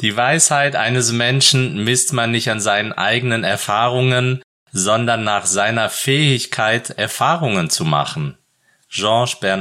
Die Weisheit eines Menschen misst man nicht an seinen eigenen Erfahrungen, sondern nach seiner Fähigkeit, Erfahrungen zu machen. Georges Bernard